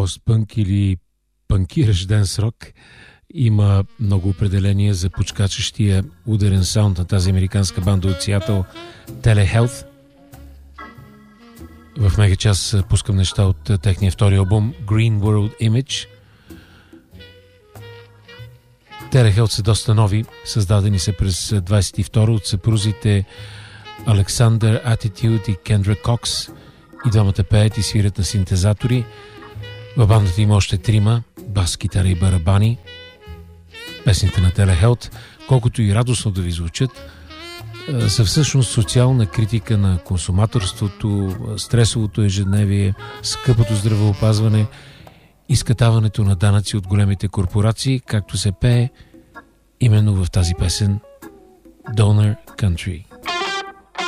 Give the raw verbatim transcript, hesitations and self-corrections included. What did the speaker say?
постпънк или панкиращ денс рок. Има много определения за почкачащия ударен саунд на тази американска банда от Сиатъл Telehealth. В мега час пускам неща от техния втори албум Green World Image. Telehealth са доста нови, създадени са през двайсет и втори от съпрузите Александър Attitude и Кендра Кокс, и двамата пеят и свирят на синтезатори. В бандата има още трима – бас, китара и барабани. Песните на Telehealth, колкото и радостно да ви звучат, са всъщност социална критика на консуматорството, стресовото ежедневие, скъпото здравеопазване, изкатаването на данъци от големите корпорации, както се пее именно в тази песен Donor Country.